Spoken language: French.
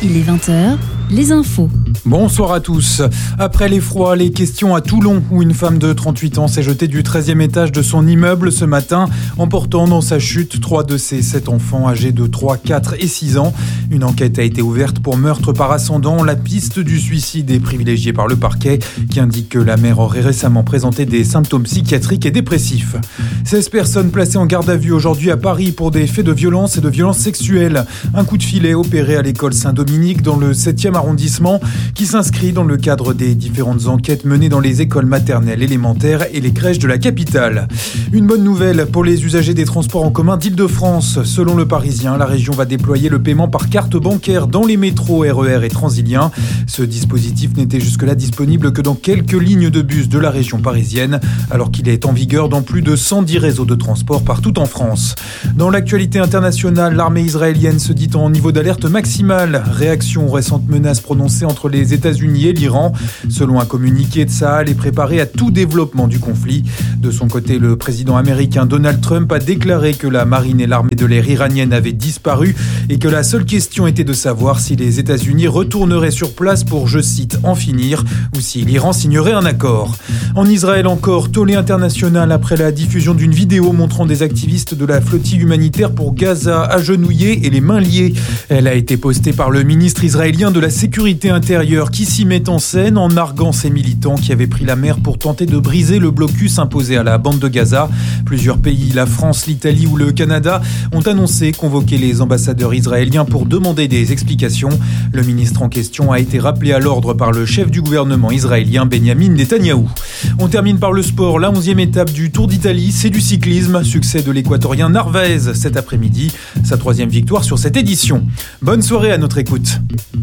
Il est 20h, les infos. Bonsoir à tous. Après l'effroi, les questions à Toulon, où une femme de 38 ans s'est jetée du 13e étage de son immeuble ce matin, emportant dans sa chute 3 de ses 7 enfants âgés de 3, 4 et 6 ans. Une enquête a été ouverte pour meurtre par ascendant. La piste du suicide est privilégiée par le parquet, qui indique que la mère aurait récemment présenté des symptômes psychiatriques et dépressifs. 16 personnes placées en garde à vue aujourd'hui à Paris pour des faits de violence et de violences sexuelles. Un coup de filet opéré à l'école Saint-Dominique dans le 7e arrondissement, qui s'inscrit dans le cadre des différentes enquêtes menées dans les écoles maternelles, élémentaires et les crèches de la capitale. Une bonne nouvelle pour les usagers des transports en commun d'Île-de-France. Selon le Parisien, la région va déployer le paiement par carte bancaire dans les métros, RER et Transiliens. Ce dispositif n'était jusque-là disponible que dans quelques lignes de bus de la région parisienne, alors qu'il est en vigueur dans plus de 110 réseaux de transport partout en France. Dans l'actualité internationale, l'armée israélienne se dit en niveau d'alerte maximale. Réaction aux récentes menaces prononcées entre les États-Unis et l'Iran. Selon un communiqué, Tsahal est préparé à tout développement du conflit. De son côté, le président américain Donald Trump a déclaré que la marine et l'armée de l'air iranienne avaient disparu et que la seule question était de savoir si les États-Unis retourneraient sur place pour, je cite, en finir, ou si l'Iran signerait un accord. En Israël encore, tollé international après la diffusion d'une vidéo montrant des activistes de la flottille humanitaire pour Gaza agenouillés et les mains liées. Elle a été postée par le ministre israélien de la Sécurité intérieure qui s'y met en scène en narguant ses militants qui avaient pris la mer pour tenter de briser le blocus imposé à la bande de Gaza. Plusieurs pays, la France, l'Italie ou le Canada, ont annoncé convoquer les ambassadeurs israéliens pour demander des explications. Le ministre en question a été rappelé à l'ordre par le chef du gouvernement israélien Benyamin Netanyahou. On termine par le sport. La 11e étape du Tour d'Italie, c'est du cyclisme. Succès de l'équatorien Narvaez cet après-midi. Sa 3e victoire sur cette édition. Bonne soirée à notre écoute.